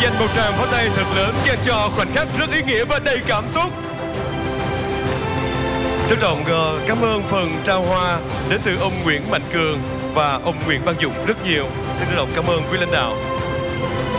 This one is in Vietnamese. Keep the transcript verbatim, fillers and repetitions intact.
dành một tràng pháo tay thật lớn dành cho khoảnh khắc rất ý nghĩa và đầy cảm xúc. Trân trọng uh, cảm ơn phần trao hoa đến từ ông Nguyễn Mạnh Cường và ông Nguyễn Văn Dũng rất nhiều. Xin trân trọng cảm ơn quý lãnh đạo.